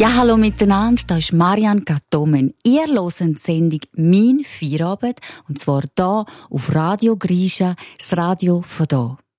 Ja, hallo miteinander, da ist Marianne Gatomen. Ihr hört die Sendung «Mein Feierabend» und zwar hier auf Radio Grisha, das Radio von hier.